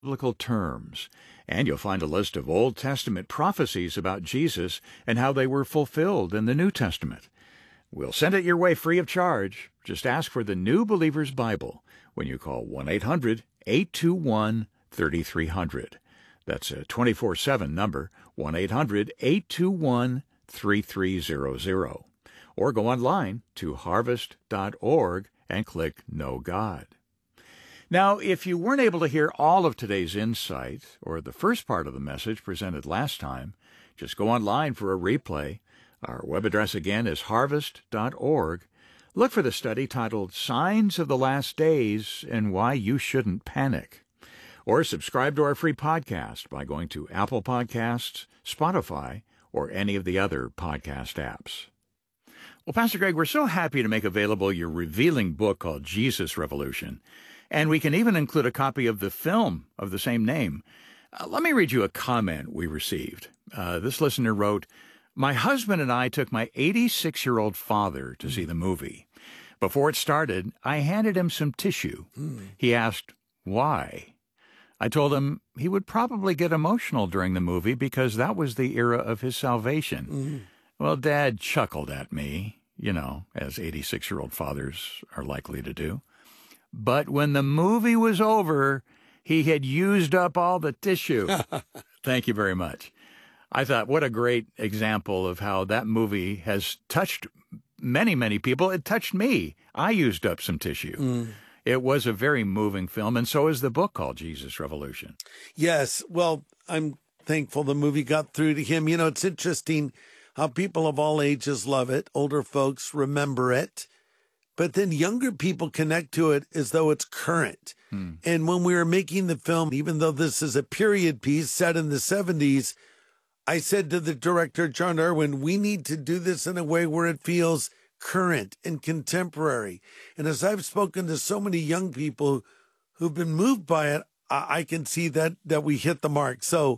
biblical terms, and you'll find a list of Old Testament prophecies about Jesus and how they were fulfilled in the New Testament. We'll send it your way free of charge. Just ask for the New Believer's Bible when you call 1-800-821-3300. That's a 24/7 number, 1-800-821-3300. Or go online to harvest.org and click Know God. Now, if you weren't able to hear all of today's insight or the first part of the message presented last time, just go online for a replay. Our web address again is harvest.org. Look for the study titled Signs of the Last Days and Why You Shouldn't Panic. Or subscribe to our free podcast by going to Apple Podcasts, Spotify, or any of the other podcast apps. Well, Pastor Greg, we're so happy to make available your revealing book called Jesus Revolution, and we can even include a copy of the film of the same name. Let me read you a comment we received. This listener wrote, "My husband and I took my 86-year-old father to see the movie. Before it started, I handed him some tissue. He asked, why? I told him he would probably get emotional during the movie because that was the era of his salvation. Well, Dad chuckled at me, as 86-year-old fathers are likely to do. But when the movie was over, he had used up all the tissue." Thank you very much. I thought, what a great example of how that movie has touched many, many people. It touched me. I used up some tissue. It was a very moving film, and so is the book called Jesus Revolution. Yes. Well, I'm thankful the movie got through to him. It's interesting how people of all ages love it. Older folks remember it. But then younger people connect to it as though it's current. And when we were making the film, even though this is a period piece set in the 70s, I said to the director, John Irwin, we need to do this in a way where it feels current and contemporary. And as I've spoken to so many young people who've been moved by it, I can see that we hit the mark. So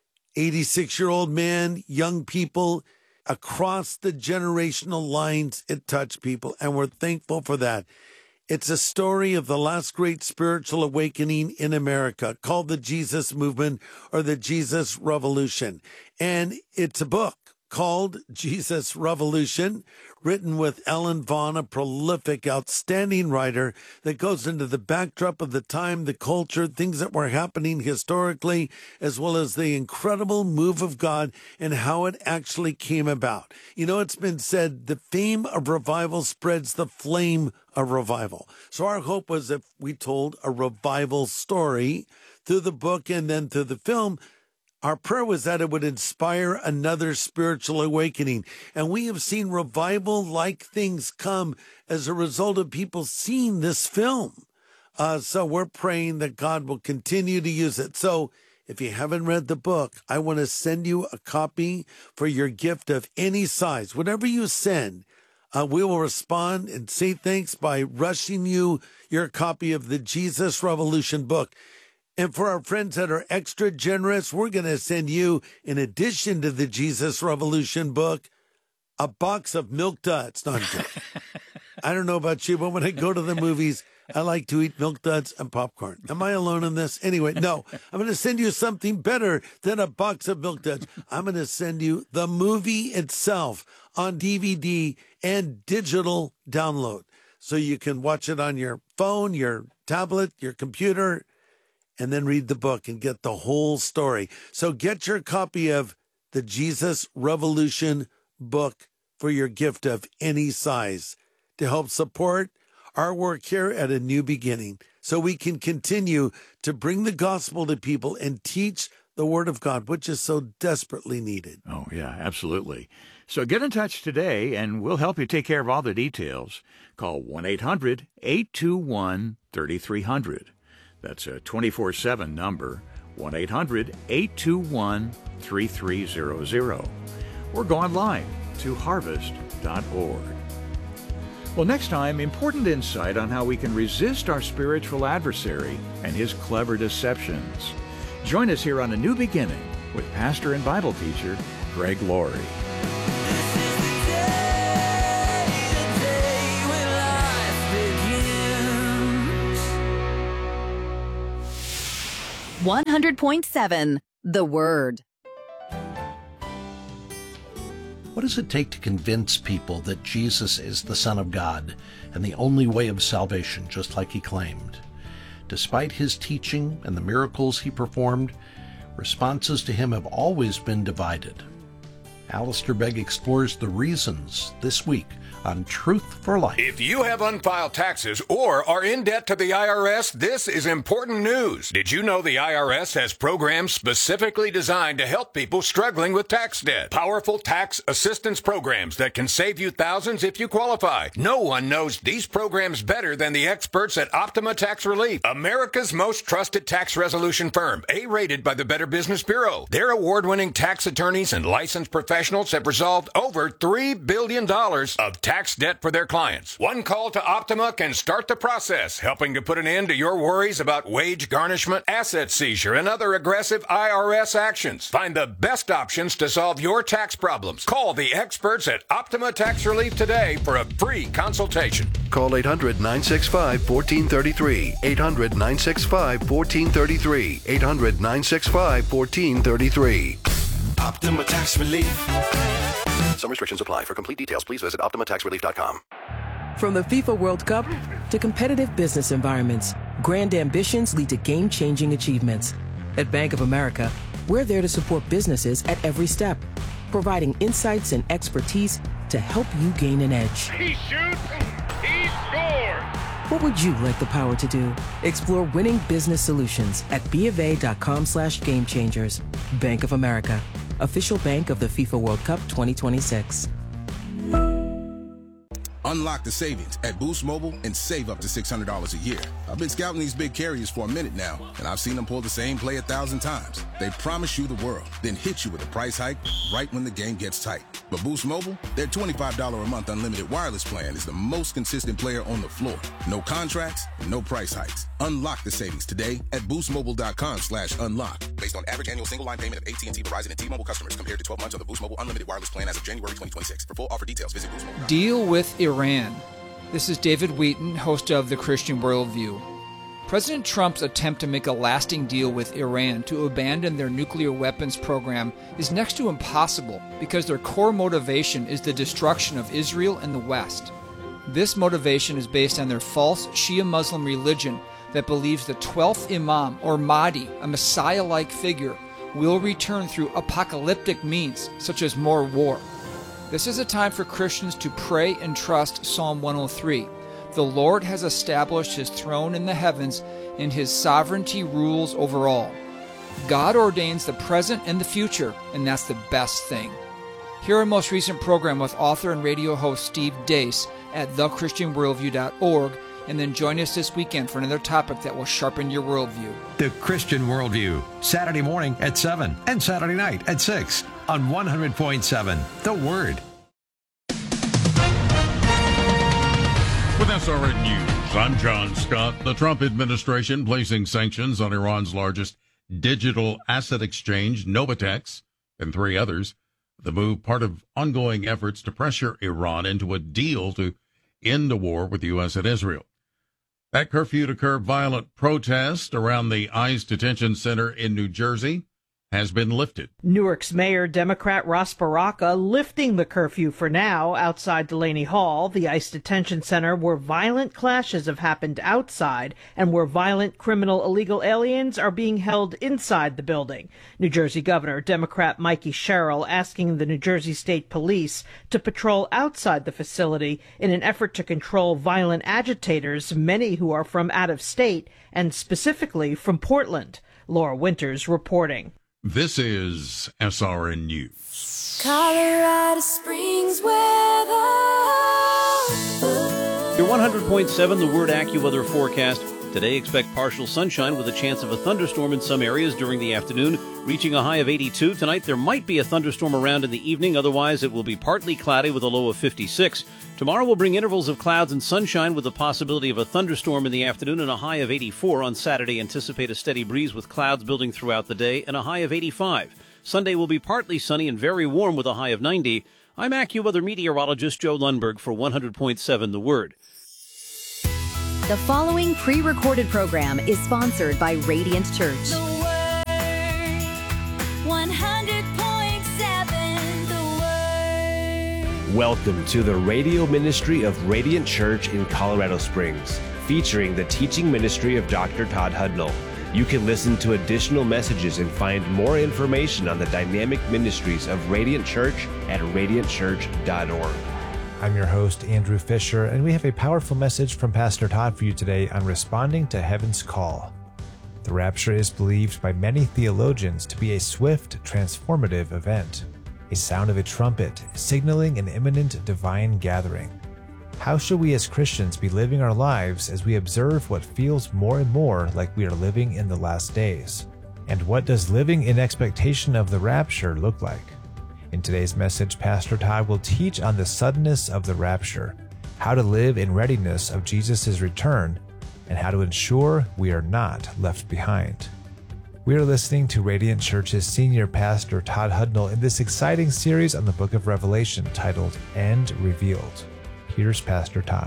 86-year-old man, young people, across the generational lines, it touched people, and we're thankful for that. It's a story of the last great spiritual awakening in America called the Jesus Movement or the Jesus Revolution. And it's a book called Jesus Revolution, written with Ellen Vaughn, a prolific, outstanding writer that goes into the backdrop of the time, the culture, things that were happening historically, as well as the incredible move of God and how it actually came about. It's been said, the fame of revival spreads the flame of revival. So our hope was if we told a revival story through the book and then through the film, our prayer was that it would inspire another spiritual awakening. And we have seen revival-like things come as a result of people seeing this film. So we're praying that God will continue to use it. So if you haven't read the book, I want to send you a copy for your gift of any size. Whatever you send, we will respond and say thanks by rushing you your copy of the Jesus Revolution book. And for our friends that are extra generous, we're going to send you, in addition to the Jesus Revolution book, a box of Milk Duds. No, I'm joking. I don't know about you, but when I go to the movies, I like to eat Milk Duds and popcorn. Am I alone in this? Anyway, no. I'm going to send you something better than a box of Milk Duds. I'm going to send you the movie itself on DVD and digital download. So you can watch it on your phone, your tablet, your computer, and then read the book and get the whole story. So get your copy of the Jesus Revolution book for your gift of any size to help support our work here at A New Beginning so we can continue to bring the gospel to people and teach the Word of God, which is so desperately needed. Oh, yeah, absolutely. So get in touch today, and we'll help you take care of all the details. Call 1-800-821-3300. That's a 24/7 number, 1-800-821-3300. Or go online to harvest.org. Well, next time, important insight on how we can resist our spiritual adversary and his clever deceptions. Join us here on A New Beginning with pastor and Bible teacher Greg Laurie. 100.7 The Word. What does it take to convince people that Jesus is the Son of God and the only way of salvation, just like he claimed? Despite his teaching and the miracles he performed, responses to him have always been divided. Alistair Begg explores the reasons this week on Truth for Life. If you have unfiled taxes or are in debt to the IRS, this is important news. Did you know the IRS has programs specifically designed to help people struggling with tax debt? Powerful tax assistance programs that can save you thousands if you qualify. No one knows these programs better than the experts at Optima Tax Relief, America's most trusted tax resolution firm, A-rated by the Better Business Bureau. Their award-winning tax attorneys and licensed professionals have resolved over $3 billion of tax debt for their clients. One call to Optima can start the process, helping to put an end to your worries about wage garnishment, asset seizure, and other aggressive IRS actions. Find the best options to solve your tax problems. Call the experts at Optima Tax Relief today for a free consultation. Call 800-965-1433. 800-965-1433. 800-965-1433. Optima Tax Relief. Some restrictions apply. For complete details, please visit OptimaTaxRelief.com. From the FIFA World Cup to competitive business environments, grand ambitions lead to game-changing achievements. At Bank of America, we're there to support businesses at every step, providing insights and expertise to help you gain an edge. He shoots, he scores! What would you like the power to do? Explore winning business solutions at BofA.com/gamechangers. Bank of America, official bank of the FIFA World Cup 2026. Unlock the savings at Boost Mobile and save up to $600 a year. I've been scouting these big carriers for a minute now, and I've seen them pull the same play 1,000 times. They promise you the world, then hit you with a price hike right when the game gets tight. But Boost Mobile, their $25 a month unlimited wireless plan is the most consistent player on the floor. No contracts, no price hikes. Unlock the savings today at boostmobile.com/unlock. Based on average annual single line payment of AT&T, Verizon, and T-Mobile customers compared to 12 months of the Boost Mobile unlimited wireless plan as of January 2026. For full offer details, visit boostmobile.com. Deal with Iran. This is David Wheaton, host of The Christian Worldview. President Trump's attempt to make a lasting deal with Iran to abandon their nuclear weapons program is next to impossible because their core motivation is the destruction of Israel and the West. This motivation is based on their false Shia Muslim religion that believes the 12th Imam, or Mahdi, a Messiah-like figure, will return through apocalyptic means, such as more war. This is a time for Christians to pray and trust Psalm 103. The Lord has established his throne in the heavens, and his sovereignty rules over all. God ordains the present and the future, and that's the best thing. Hear our most recent program with author and radio host Steve Deace at thechristianworldview.org, and then join us this weekend for another topic that will sharpen your worldview. The Christian Worldview, Saturday morning at 7 and Saturday night at 6 on 100.7 The Word. With SRN News, I'm John Scott. The Trump administration placing sanctions on Iran's largest digital asset exchange, Novitex, and 3 others. The move part of ongoing efforts to pressure Iran into a deal to end the war with the U.S. and Israel. That curfew to curb violent protest around the ICE detention center in New Jersey has been lifted. Newark's Mayor Democrat Ras Baraka lifting the curfew for now outside Delaney Hall, the ICE detention center where violent clashes have happened outside and where violent criminal illegal aliens are being held inside the building. New Jersey Governor Democrat Mikey Sherrill asking the New Jersey State Police to patrol outside the facility in an effort to control violent agitators, many who are from out of state and specifically from Portland. Laura Winters reporting. This is SRN News. Colorado Springs weather. Your 100.7 The Word AccuWeather forecast. Today, expect partial sunshine with a chance of a thunderstorm in some areas during the afternoon, reaching a high of 82. Tonight, there might be a thunderstorm around in the evening. Otherwise, it will be partly cloudy with a low of 56. Tomorrow will bring intervals of clouds and sunshine with the possibility of a thunderstorm in the afternoon and a high of 84. On Saturday, anticipate a steady breeze with clouds building throughout the day and a high of 85. Sunday will be partly sunny and very warm with a high of 90. I'm AccuWeather meteorologist Joe Lundberg for 100.7 The Word. The following pre-recorded program is sponsored by Radiant Church. The 100.7 The Word. Welcome to the radio ministry of Radiant Church in Colorado Springs, featuring the teaching ministry of Dr. Todd Hudnall. You can listen to additional messages and find more information on the dynamic ministries of Radiant Church at radiantchurch.org. I'm your host, Andrew Fisher, and we have a powerful message from Pastor Todd for you today on responding to heaven's call. The rapture is believed by many theologians to be a swift, transformative event, a sound of a trumpet signaling an imminent divine gathering. How should we as Christians be living our lives as we observe what feels more and more like we are living in the last days? And what does living in expectation of the rapture look like? In today's message, Pastor Todd will teach on the suddenness of the rapture, how to live in readiness of Jesus' return, and how to ensure we are not left behind. We are listening to Radiant Church's senior pastor, Todd Hudnall, in this exciting series on the book of Revelation titled End Revealed. Here's Pastor Todd.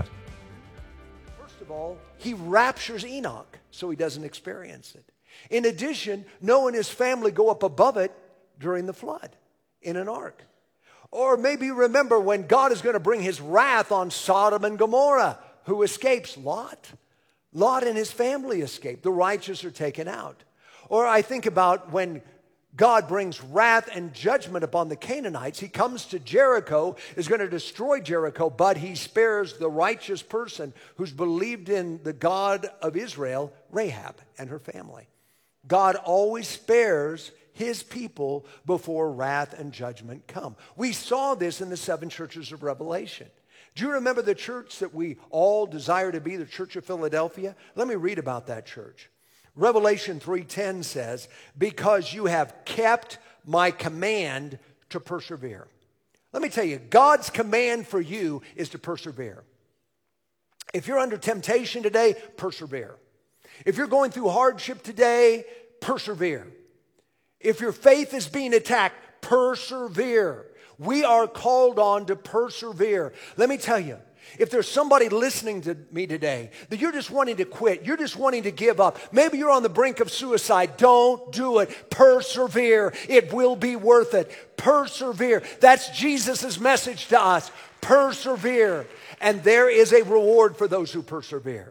First of all, he raptures Enoch so he doesn't experience it. In addition, Noah and his family go up above it during the flood in an ark. Or maybe you remember when God is going to bring his wrath on Sodom and Gomorrah. Who escapes? Lot. Lot and his family escape. The righteous are taken out. Or I think about when God brings wrath and judgment upon the Canaanites. He comes to Jericho, is going to destroy Jericho, but he spares the righteous person who's believed in the God of Israel, Rahab and her family. God always spares his people before wrath and judgment come. We saw this in the 7 churches of Revelation. Do you remember the church that we all desire to be, the Church of Philadelphia? Let me read about that church. Revelation 3:10 says, because you have kept my command to persevere. Let me tell you, God's command for you is to persevere. If you're under temptation today, persevere. If you're going through hardship today, persevere. If your faith is being attacked, persevere. We are called on to persevere. Let me tell you, if there's somebody listening to me today that you're just wanting to quit, you're just wanting to give up, maybe you're on the brink of suicide, don't do it. Persevere. It will be worth it. Persevere. That's Jesus' message to us. Persevere. And there is a reward for those who persevere.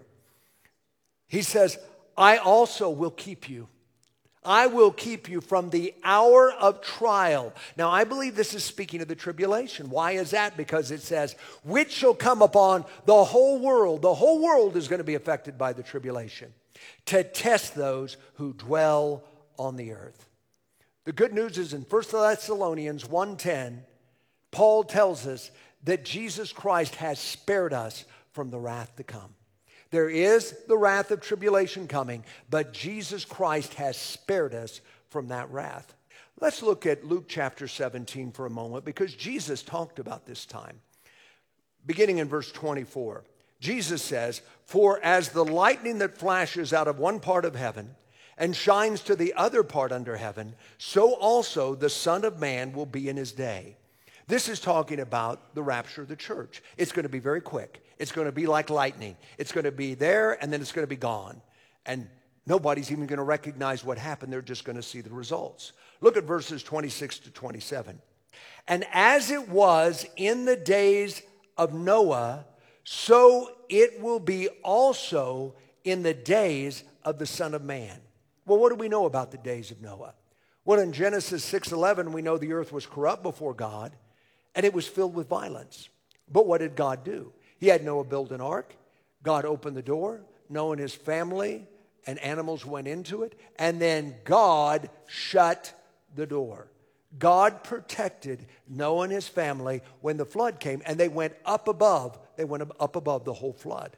He says, I also will keep you. I will keep you from the hour of trial. Now, I believe this is speaking of the tribulation. Why is that? Because it says, which shall come upon the whole world. The whole world is going to be affected by the tribulation, to test those who dwell on the earth. The good news is in 1 Thessalonians 1:10, Paul tells us that Jesus Christ has spared us from the wrath to come. There is the wrath of tribulation coming, but Jesus Christ has spared us from that wrath. Let's look at Luke chapter 17 for a moment, because Jesus talked about this time. Beginning in verse 24, Jesus says, for as the lightning that flashes out of one part of heaven and shines to the other part under heaven, so also the Son of Man will be in his day. This is talking about the rapture of the church. It's going to be very quick. It's going to be like lightning. It's going to be there, and then it's going to be gone. And nobody's even going to recognize what happened. They're just going to see the results. Look at verses 26 to 27. And as it was in the days of Noah, so it will be also in the days of the Son of Man. Well, what do we know about the days of Noah? Well, in Genesis 6:11, we know the earth was corrupt before God, and it was filled with violence. But what did God do? He had Noah build an ark. God opened the door. Noah and his family and animals went into it. And then God shut the door. God protected Noah and his family when the flood came, and they went up above. They went up above the whole flood.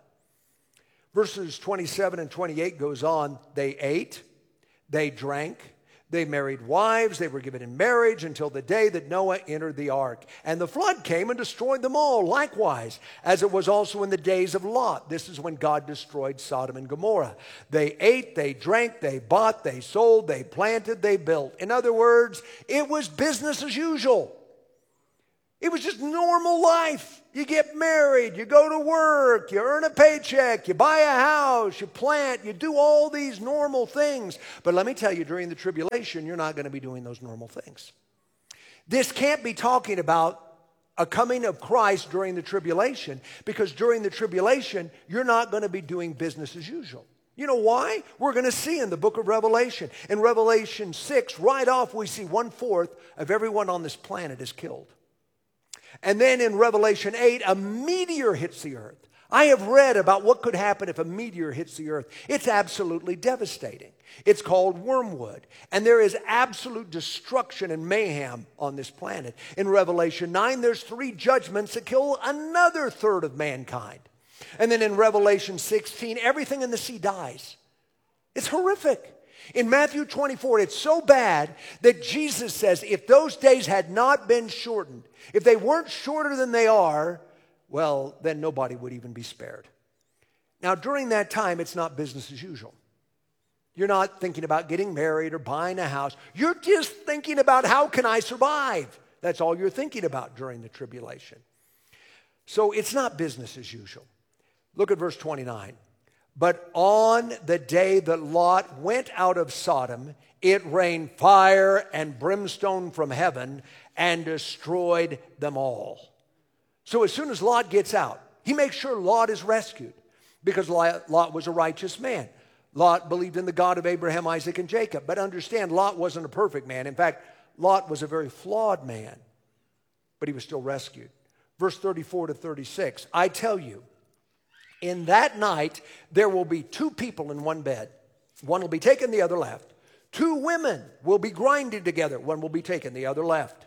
Verses 27 and 28 goes on. They ate, they drank, they married wives, they were given in marriage until the day that Noah entered the ark. And the flood came and destroyed them all, likewise, as it was also in the days of Lot. This is when God destroyed Sodom and Gomorrah. They ate, they drank, they bought, they sold, they planted, they built. In other words, it was business as usual. It was just normal life. You get married, you go to work, you earn a paycheck, you buy a house, you plant, you do all these normal things. But let me tell you, during the tribulation, you're not going to be doing those normal things. This can't be talking about a coming of Christ during the tribulation, because during the tribulation, you're not going to be doing business as usual. You know why? We're going to see in the book of Revelation. In Revelation 6, right off, we see 1/4 of everyone on this planet is killed. And then in Revelation 8, a meteor hits the earth. I have read about what could happen if a meteor hits the earth. It's absolutely devastating. It's called wormwood. And there is absolute destruction and mayhem on this planet. In Revelation 9, there's 3 judgments that kill another third of mankind. And then in Revelation 16, everything in the sea dies. It's horrific. In Matthew 24, it's so bad that Jesus says if those days had not been shortened, if they weren't shorter than they are, well, then nobody would even be spared. Now, during that time, it's not business as usual. You're not thinking about getting married or buying a house. You're just thinking about how can I survive? That's all you're thinking about during the tribulation. So it's not business as usual. Look at verse 29. But on the day that Lot went out of Sodom, it rained fire and brimstone from heaven and destroyed them all. So as soon as Lot gets out, he makes sure Lot is rescued because Lot was a righteous man. Lot believed in the God of Abraham, Isaac, and Jacob. But understand, Lot wasn't a perfect man. In fact, Lot was a very flawed man, but he was still rescued. Verse 34 to 36, I tell you, in that night, there will be 2 people in one bed. One will be taken, the other left. 2 women will be grinding together. One will be taken, the other left.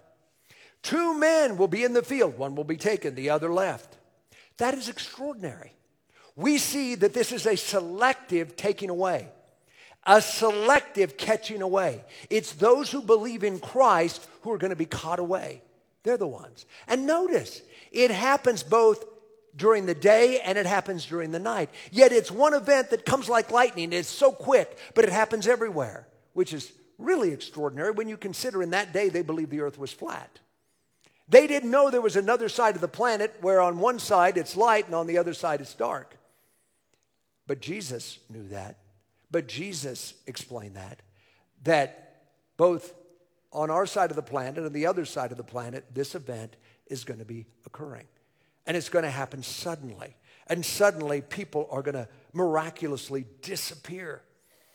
2 men will be in the field. One will be taken, the other left. That is extraordinary. We see that this is a selective taking away, a selective catching away. It's those who believe in Christ who are going to be caught away. They're the ones. And notice, it happens both during the day and it happens during the night. Yet it's one event that comes like lightning. It's so quick, but it happens everywhere, which is really extraordinary when you consider in that day they believed the earth was flat. They didn't know there was another side of the planet where on one side it's light and on the other side it's dark. But Jesus knew that. But Jesus explained that both on our side of the planet and the other side of the planet, this event is going to be occurring. And it's going to happen suddenly. And suddenly people are going to miraculously disappear.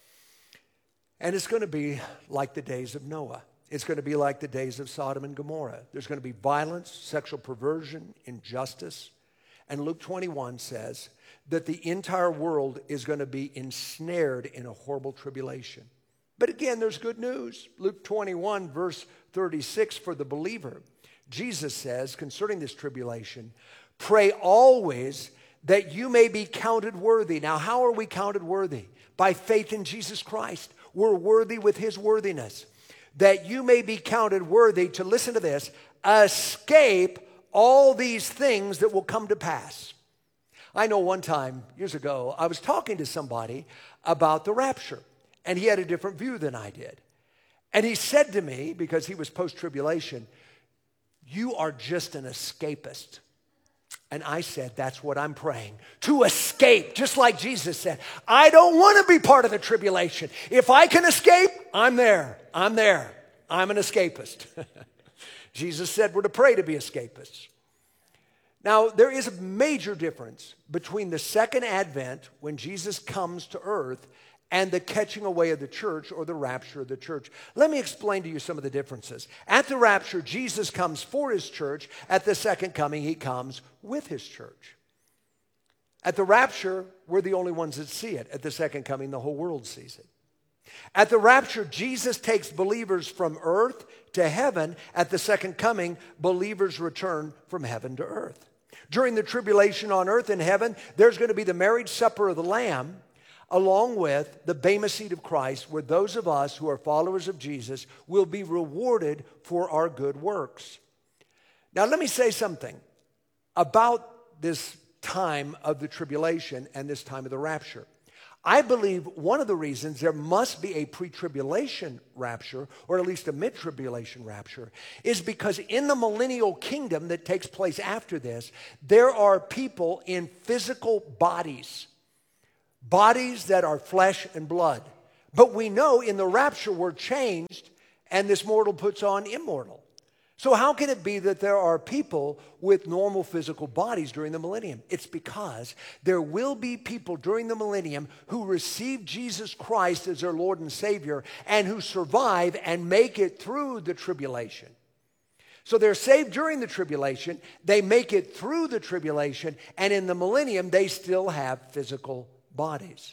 And it's going to be like the days of Noah. It's going to be like the days of Sodom and Gomorrah. There's going to be violence, sexual perversion, injustice. And Luke 21 says that the entire world is going to be ensnared in a horrible tribulation. But again, there's good news. Luke 21, verse 36, for the believer, Jesus says concerning this tribulation, pray always that you may be counted worthy. Now, how are we counted worthy? By faith in Jesus Christ. We're worthy with his worthiness. That you may be counted worthy to, listen to this, escape all these things that will come to pass. I know one time, years ago, I was talking to somebody about the rapture, and he had a different view than I did. And he said to me, because he was post-tribulation, you are just an escapist. And I said, that's what I'm praying, to escape, just like Jesus said. I don't want to be part of the tribulation. If I can escape, I'm there. I'm there. I'm an escapist. Jesus said we're to pray to be escapists. Now, there is a major difference between the second advent, when Jesus comes to earth, and the catching away of the church or the rapture of the church. Let me explain to you some of the differences. At the rapture, Jesus comes for his church. At the second coming, he comes with his church. At the rapture, we're the only ones that see it. At the second coming, the whole world sees it. At the rapture, Jesus takes believers from earth to heaven. At the second coming, believers return from heaven to earth. During the tribulation on earth and heaven, there's going to be the marriage supper of the Lamb, along with the Bema seat of Christ, where those of us who are followers of Jesus will be rewarded for our good works. Now, let me say something about this time of the tribulation and this time of the rapture. I believe one of the reasons there must be a pre-tribulation rapture, or at least a mid-tribulation rapture, is because in the millennial kingdom that takes place after this, there are people in physical bodies that are flesh and blood. But we know in the rapture we're changed, and this mortal puts on immortal. So how can it be that there are people with normal physical bodies during the millennium? It's because there will be people during the millennium who receive Jesus Christ as their Lord and Savior and who survive and make it through the tribulation. So they're saved during the tribulation, they make it through the tribulation, and in the millennium they still have physical bodies.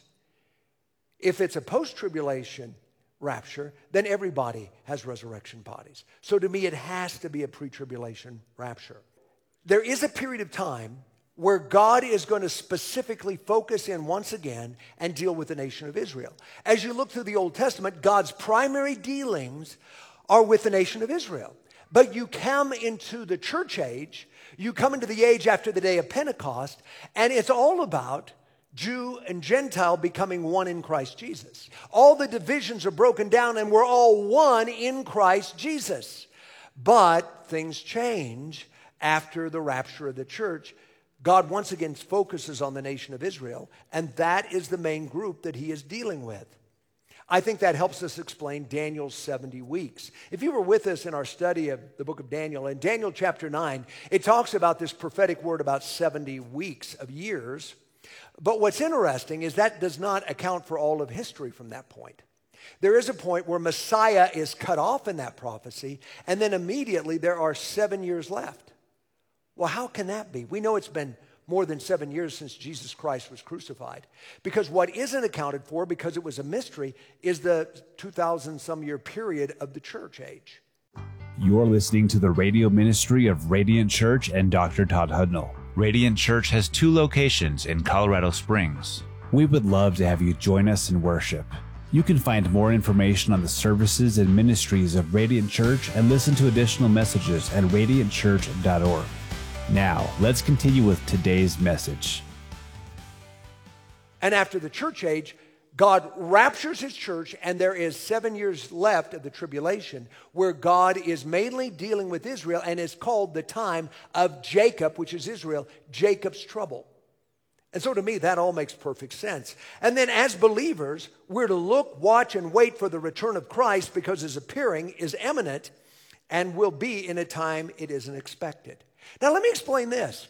If it's a post-tribulation rapture, then everybody has resurrection bodies. So to me, it has to be a pre-tribulation rapture. There is a period of time where God is going to specifically focus in once again and deal with the nation of Israel. As you look through the Old Testament, God's primary dealings are with the nation of Israel. But you come into the church age, you come into the age after the day of Pentecost, and it's all about Jew and Gentile becoming one in Christ Jesus. All the divisions are broken down and we're all one in Christ Jesus. But things change after the rapture of the church. God once again focuses on the nation of Israel, and that is the main group that he is dealing with. I think that helps us explain Daniel's 70 weeks. If you were with us in our study of the book of Daniel, in Daniel chapter 9, it talks about this prophetic word about 70 weeks of years. But what's interesting is that does not account for all of history from that point. There is a point where Messiah is cut off in that prophecy, and then immediately there are 7 years left. Well, how can that be? We know it's been more than 7 years since Jesus Christ was crucified. Because what isn't accounted for, because it was a mystery, is the 2,000-some-year period of the church age. You're listening to the radio ministry of Radiant Church and Dr. Todd Hudnall. Radiant Church has 2 locations in Colorado Springs. We would love to have you join us in worship. You can find more information on the services and ministries of Radiant Church and listen to additional messages at radiantchurch.org. Now, let's continue with today's message. And after the church age, God raptures his church, and there is 7 years left of the tribulation where God is mainly dealing with Israel and is called the time of Jacob, which is Israel, Jacob's trouble. And so to me, that all makes perfect sense. And then as believers, we're to look, watch, and wait for the return of Christ because his appearing is imminent and will be in a time it isn't expected. Now let me explain this.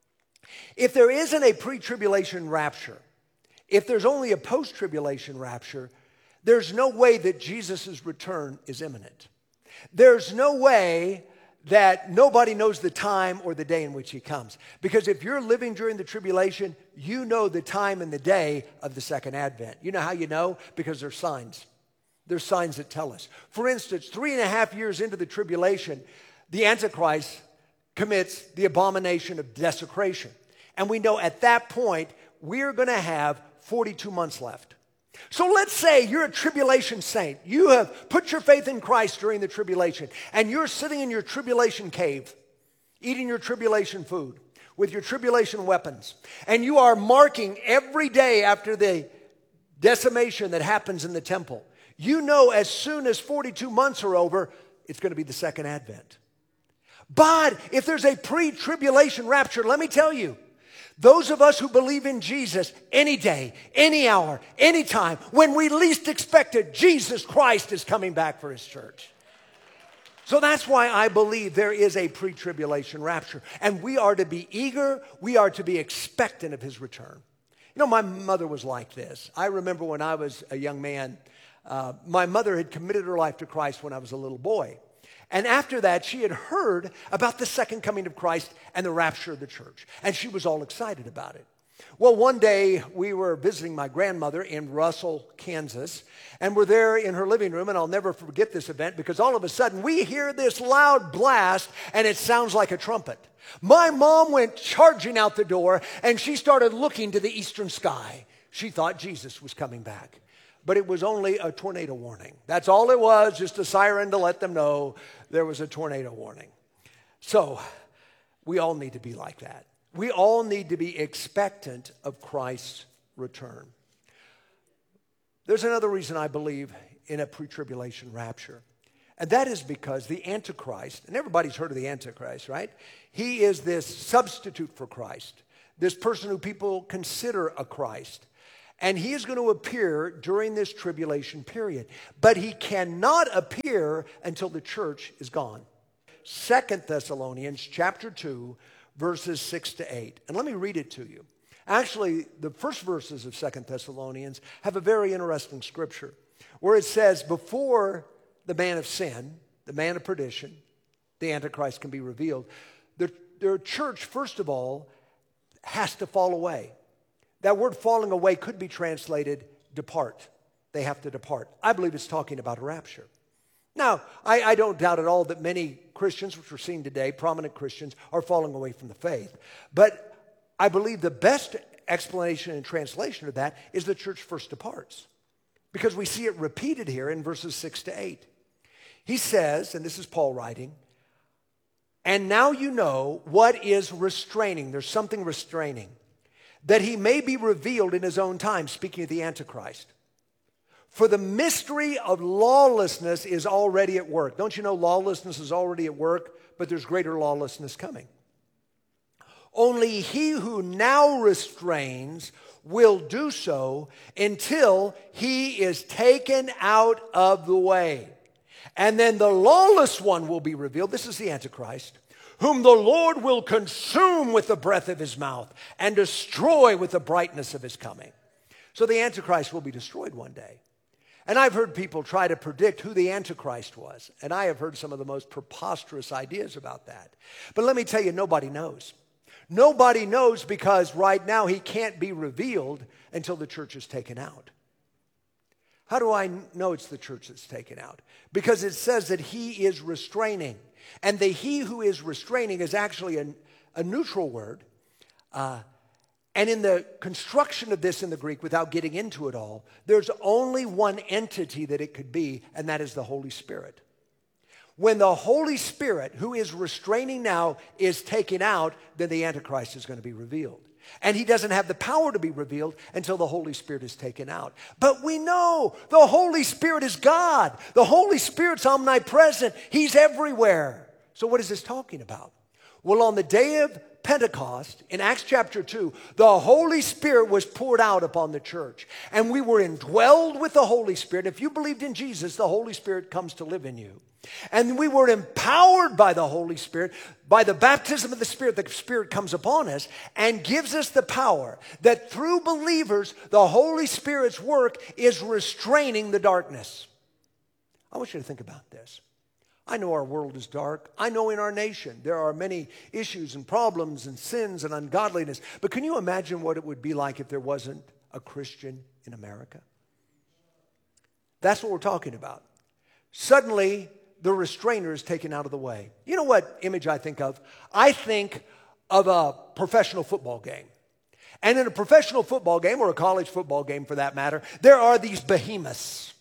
If there isn't a pre-tribulation rapture, if there's only a post-tribulation rapture, there's no way that Jesus' return is imminent. There's no way that nobody knows the time or the day in which he comes. Because if you're living during the tribulation, you know the time and the day of the second advent. You know how you know? Because there's signs. There's signs that tell us. For instance, 3.5 years into the tribulation, the Antichrist commits the abomination of desecration. And we know at that point, we're going to have 42 months left. So let's say you're a tribulation saint. You have put your faith in Christ during the tribulation, and you're sitting in your tribulation cave, eating your tribulation food with your tribulation weapons, and you are marking every day after the decimation that happens in the temple. You know as soon as 42 months are over, it's going to be the second advent. But if there's a pre-tribulation rapture, let me tell you, those of us who believe in Jesus, any day, any hour, any time, when we least expect it, Jesus Christ is coming back for his church. So that's why I believe there is a pre-tribulation rapture. And we are to be eager, we are to be expectant of his return. You know, my mother was like this. I remember when I was a young man, my mother had committed her life to Christ when I was a little boy. And after that, she had heard about the second coming of Christ and the rapture of the church. And she was all excited about it. Well, one day we were visiting my grandmother in Russell, Kansas, and we're there in her living room, and I'll never forget this event because all of a sudden we hear this loud blast, and it sounds like a trumpet. My mom went charging out the door, and she started looking to the eastern sky. She thought Jesus was coming back. But it was only a tornado warning. That's all it was, just a siren to let them know there was a tornado warning. So we all need to be like that. We all need to be expectant of Christ's return. There's another reason I believe in a pre-tribulation rapture. And that is because the Antichrist, and everybody's heard of the Antichrist, right? He is this substitute for Christ, this person who people consider a Christ. And he is going to appear during this tribulation period. But he cannot appear until the church is gone. 2 Thessalonians chapter 2, verses 6 to 8. And let me read it to you. Actually, the first verses of 2 Thessalonians have a very interesting scripture where it says, before the man of sin, the man of perdition, the Antichrist can be revealed, their church, first of all, has to fall away. That word falling away could be translated depart. They have to depart. I believe it's talking about a rapture. Now, I don't doubt at all that many Christians, which we're seeing today, prominent Christians, are falling away from the faith. But I believe the best explanation and translation of that is the church first departs. Because we see it repeated here in verses 6 to 8. He says, and this is Paul writing, and now you know what is restraining. There's something restraining. That he may be revealed in his own time, speaking of the Antichrist. For the mystery of lawlessness is already at work. Don't you know lawlessness is already at work, but there's greater lawlessness coming. Only he who now restrains will do so until he is taken out of the way. And then the lawless one will be revealed. This is the Antichrist, whom the Lord will consume with the breath of his mouth and destroy with the brightness of his coming. So the Antichrist will be destroyed one day. And I've heard people try to predict who the Antichrist was. And I have heard some of the most preposterous ideas about that. But let me tell you, nobody knows. Nobody knows because right now he can't be revealed until the church is taken out. How do I know it's the church that's taken out? Because it says that he is restraining. And the he who is restraining is actually a neutral word. And in the construction of this in the Greek, without getting into it all, there's only one entity that it could be, and that is the Holy Spirit. When the Holy Spirit, who is restraining now, is taken out, then the Antichrist is going to be revealed. And he doesn't have the power to be revealed until the Holy Spirit is taken out. But we know the Holy Spirit is God. The Holy Spirit's omnipresent. He's everywhere. So what is this talking about? Well, on the day of Pentecost, in Acts chapter 2, the Holy Spirit was poured out upon the church. And we were indwelled with the Holy Spirit. If you believed in Jesus, the Holy Spirit comes to live in you. And we were empowered by the Holy Spirit. By the baptism of the Spirit comes upon us and gives us the power that through believers, the Holy Spirit's work is restraining the darkness. I want you to think about this. I know our world is dark. I know in our nation there are many issues and problems and sins and ungodliness. But can you imagine what it would be like if there wasn't a Christian in America? That's what we're talking about. Suddenly, the restrainer is taken out of the way. You know what image I think of? I think of a professional football game. And in a professional football game, or a college football game for that matter, there are these behemoths.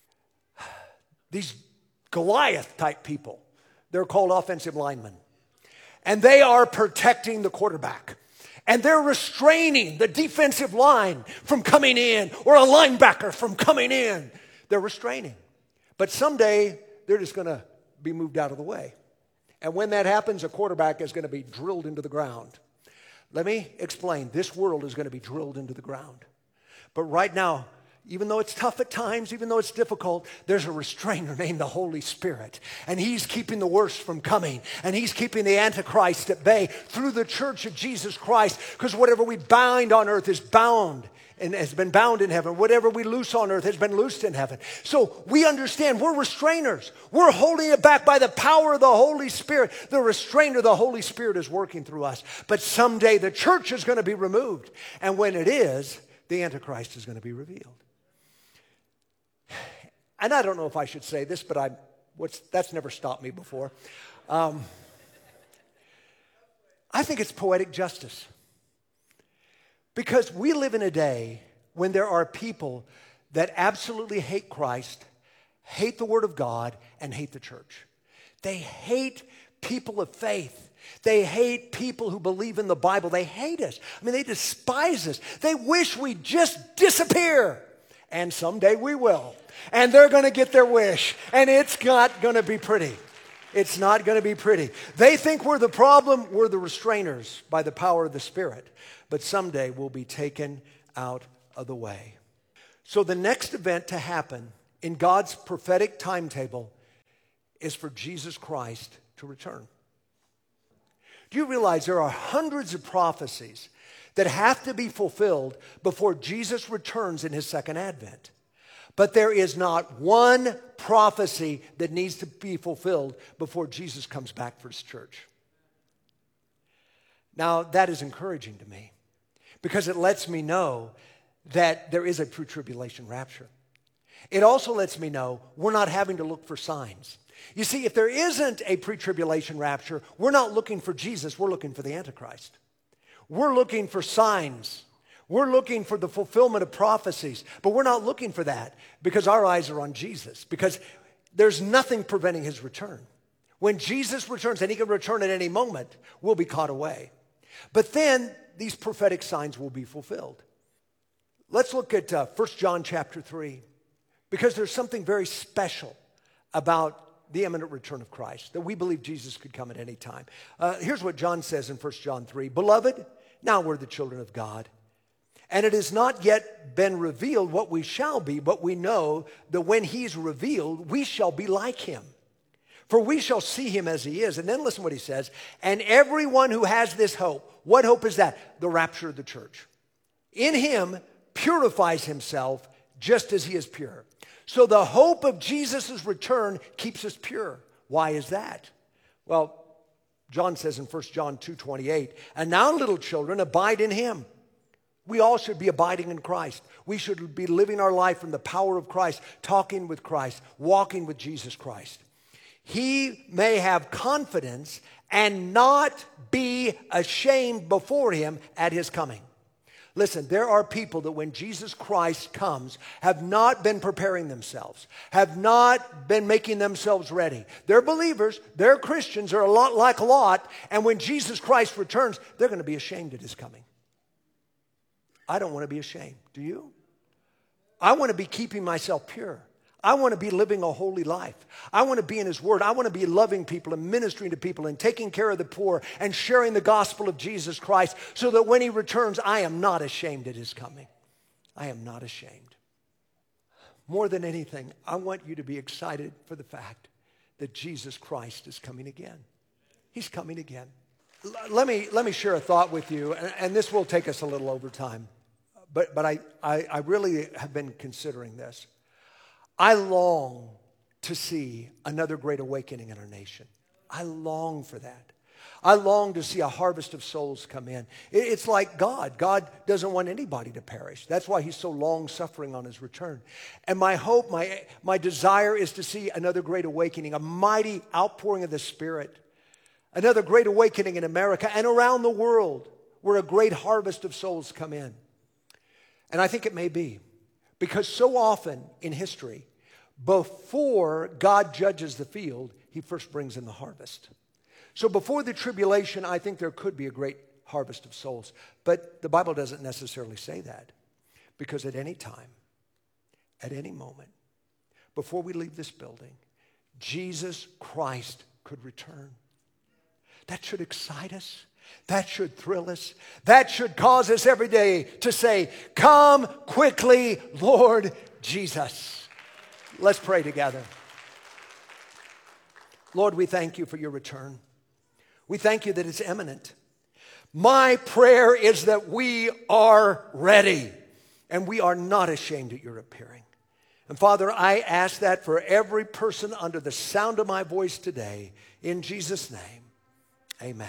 These Goliath-type people. They're called offensive linemen. And they are protecting the quarterback. And they're restraining the defensive line from coming in, or a linebacker from coming in. They're restraining. But someday, they're just going to be moved out of the way. And when that happens, a quarterback is going to be drilled into the ground. Let me explain. This world is going to be drilled into the ground. But right now, even though it's tough at times, even though it's difficult, there's a restrainer named the Holy Spirit. And he's keeping the worst from coming. And he's keeping the Antichrist at bay through the church of Jesus Christ. Because whatever we bind on earth is bound and has been bound in heaven. Whatever we loose on earth has been loosed in heaven. So we understand we're restrainers. We're holding it back by the power of the Holy Spirit. The restrainer, the Holy Spirit, is working through us. But someday the church is going to be removed. And when it is, the Antichrist is going to be revealed. And I don't know if I should say this, but that's never stopped me before. I think it's poetic justice. Because we live in a day when there are people that absolutely hate Christ, hate the Word of God, and hate the church. They hate people of faith. They hate people who believe in the Bible. They hate us. I mean, they despise us. They wish we'd just disappear. And someday we will. And they're going to get their wish. And it's not going to be pretty. It's not going to be pretty. They think we're the problem. We're the restrainers by the power of the Spirit. But someday we'll be taken out of the way. So the next event to happen in God's prophetic timetable is for Jesus Christ to return. Do you realize there are hundreds of prophecies that have to be fulfilled before Jesus returns in his second advent? But there is not one prophecy that needs to be fulfilled before Jesus comes back for his church. Now, that is encouraging to me because it lets me know that there is a pre-tribulation rapture. It also lets me know we're not having to look for signs. You see, if there isn't a pre-tribulation rapture, we're not looking for Jesus, we're looking for the Antichrist. We're looking for signs. We're looking for the fulfillment of prophecies, but we're not looking for that because our eyes are on Jesus, because there's nothing preventing his return. When Jesus returns, and he can return at any moment, we'll be caught away. But then these prophetic signs will be fulfilled. Let's look at 1 John chapter 3, because there's something very special about the imminent return of Christ, that we believe Jesus could come at any time. Here's what John says in 1 John 3. Beloved, now we're the children of God, and it has not yet been revealed what we shall be, but we know that when he's revealed, we shall be like him. For we shall see him as he is. And then listen what he says. And everyone who has this hope, what hope is that? The rapture of the church. In him purifies himself just as he is pure. So the hope of Jesus' return keeps us pure. Why is that? Well, John says in 1 John 2:28, and now little children, abide in him. We all should be abiding in Christ. We should be living our life in the power of Christ, talking with Christ, walking with Jesus Christ. He may have confidence and not be ashamed before him at his coming. Listen, there are people that when Jesus Christ comes have not been preparing themselves, have not been making themselves ready. They're believers, they're Christians, they're a lot like Lot, and when Jesus Christ returns, they're going to be ashamed at his coming. I don't want to be ashamed. Do you? I want to be keeping myself pure. I want to be living a holy life. I want to be in his word. I want to be loving people and ministering to people and taking care of the poor and sharing the gospel of Jesus Christ so that when he returns, I am not ashamed at his coming. I am not ashamed. More than anything, I want you to be excited for the fact that Jesus Christ is coming again. He's coming again. Let me share a thought with you, and this will take us a little over time, but I really have been considering this. I long to see another great awakening in our nation. I long for that. I long to see a harvest of souls come in. It's like God. God doesn't want anybody to perish. That's why he's so long-suffering on his return. And my hope, my desire is to see another great awakening, a mighty outpouring of the Spirit, another great awakening in America and around the world where a great harvest of souls come in. And I think it may be. Because so often in history, before God judges the field, he first brings in the harvest. So before the tribulation, I think there could be a great harvest of souls. But the Bible doesn't necessarily say that. Because at any time, at any moment, before we leave this building, Jesus Christ could return. That should excite us. That should thrill us. That should cause us every day to say, come quickly, Lord Jesus. Let's pray together. Lord, we thank you for your return. We thank you that it's imminent. My prayer is that we are ready and we are not ashamed at your appearing. And Father, I ask that for every person under the sound of my voice today, in Jesus' name, amen.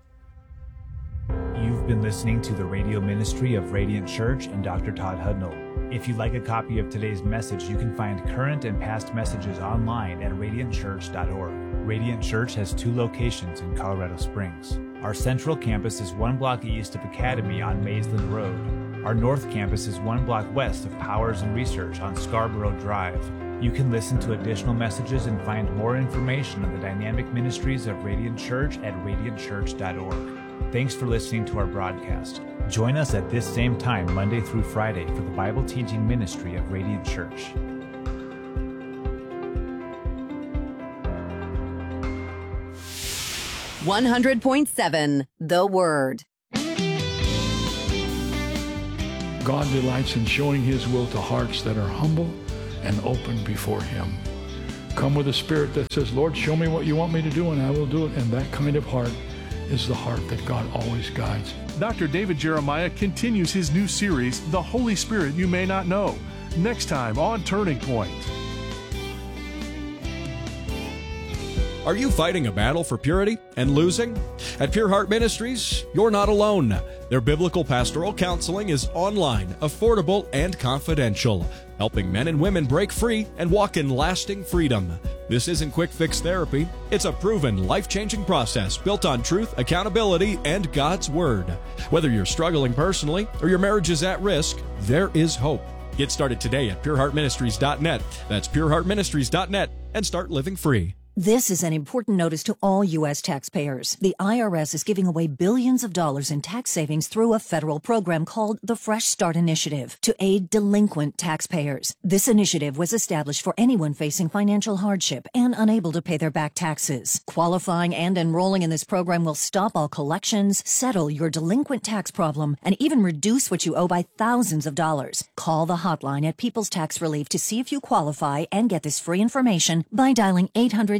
You've been listening to the radio ministry of Radiant Church and Dr. Todd Hudnall. If you'd like a copy of today's message, you can find current and past messages online at radiantchurch.org. Radiant Church has 2 locations in Colorado Springs. Our central campus is 1 block east of Academy on Maysland Road. Our north campus is 1 block west of Powers and Research on Scarborough Drive. You can listen to additional messages and find more information on the dynamic ministries of Radiant Church at radiantchurch.org. Thanks for listening to our broadcast. Join us at this same time, Monday through Friday, for the Bible teaching ministry of Radiant Church. .7 The Word. God delights in showing His will to hearts that are humble and open before Him. Come with a spirit that says, Lord, show me what you want me to do, and I will do it. And that kind of heart is the heart that God always guides. Dr. David Jeremiah continues his new series, The Holy Spirit You May Not Know, next time on Turning Point. Are you fighting a battle for purity and losing? At Pure Heart Ministries, you're not alone. Their biblical pastoral counseling is online, affordable, and confidential, helping men and women break free and walk in lasting freedom. This isn't quick fix therapy. It's a proven, life-changing process built on truth, accountability, and God's Word. Whether you're struggling personally or your marriage is at risk, there is hope. Get started today at pureheartministries.net. That's pureheartministries.net, and start living free. This is an important notice to all U.S. taxpayers. The IRS is giving away billions of dollars in tax savings through a federal program called the Fresh Start Initiative to aid delinquent taxpayers. This initiative was established for anyone facing financial hardship and unable to pay their back taxes. Qualifying and enrolling in this program will stop all collections, settle your delinquent tax problem, and even reduce what you owe by thousands of dollars. Call the hotline at People's Tax Relief to see if you qualify and get this free information by dialing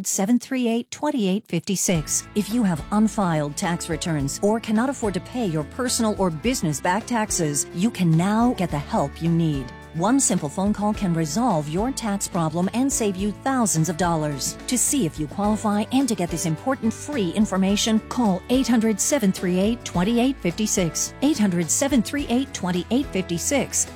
800-738-2856. If you have unfiled tax returns or cannot afford to pay your personal or business back taxes, you can now get the help you need. One simple phone call can resolve your tax problem and save you thousands of dollars. To see if you qualify and to get this important free information, call 800-738-2856. 800-738-2856.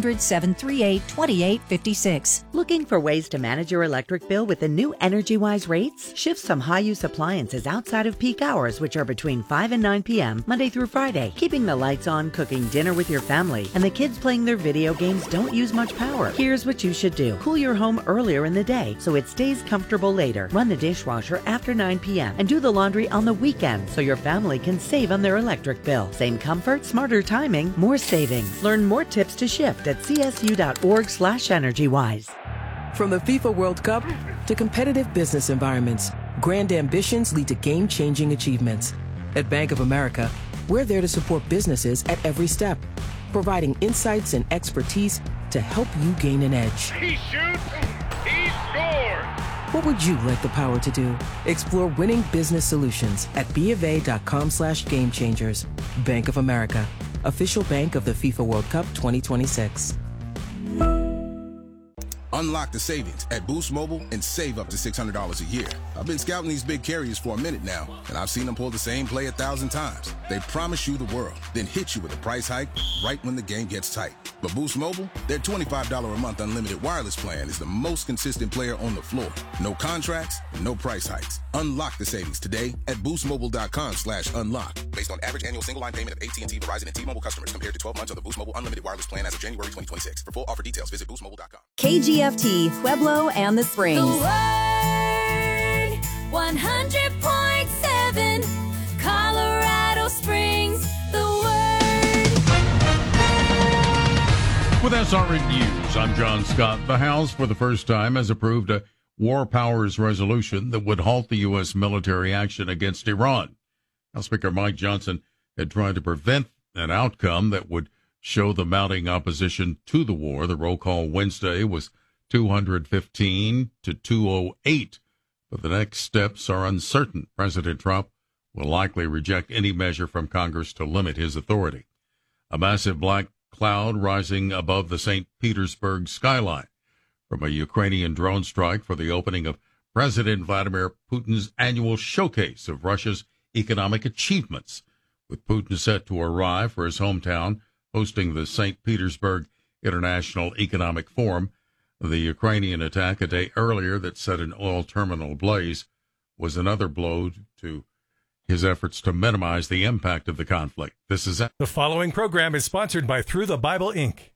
800-738-2856. Looking for ways to manage your electric bill with the new EnergyWise rates? Shift some high-use appliances outside of peak hours, which are between 5 and 9 p.m. Monday through Friday. Keeping the lights on, cooking dinner with your family, and the kids playing their video games don't use much power. Here's what you should do. Cool your home earlier in the day so it stays comfortable later. Run the dishwasher after 9 p.m. and do the laundry on the weekend so your family can save on their electric bill. Same comfort, smarter timing, more savings. Learn more tips to shift at csu.org/EnergyWise. From the FIFA World Cup to competitive business environments, grand ambitions lead to game-changing achievements. At Bank of America, we're there to support businesses at every step, providing insights and expertise to help you gain an edge. He shoots, he scores! What would you like the power to do? Explore winning business solutions at BofA.com/gamechangers. Bank of America, official bank of the FIFA World Cup 2026. Unlock the savings at Boost Mobile and save up to $600 a year. I've been scouting these big carriers for a minute now, and I've seen them pull the same play 1,000 times. They promise you the world, then hit you with a price hike right when the game gets tight. But Boost Mobile, their $25 a month unlimited wireless plan is the most consistent player on the floor. No contracts, no price hikes. Unlock the savings today at boostmobile.com/unlock. Based on average annual single line payment of AT&T, Verizon, and T-Mobile customers compared to 12 months of the Boost Mobile unlimited wireless plan as of January 2026. For full offer details, visit boostmobile.com. KGFT, Pueblo and the Springs. The Word, 100.7, Colorado Springs, The Word. With SRN News, I'm John Scott. The House, for the first time, has approved a War Powers resolution that would halt the U.S. military action against Iran. House Speaker Mike Johnson had tried to prevent an outcome that would show the mounting opposition to the war. The roll call Wednesday was 215 to 208, but the next steps are uncertain. President Trump will likely reject any measure from Congress to limit his authority. A massive black cloud rising above the St. Petersburg skyline from a Ukrainian drone strike for the opening of President Vladimir Putin's annual showcase of Russia's economic achievements, with Putin set to arrive for his hometown, hosting the St. Petersburg International Economic Forum. The Ukrainian attack a day earlier that set an oil terminal ablaze was another blow to his efforts to minimize the impact of the conflict. The following program is sponsored by Through the Bible, Inc.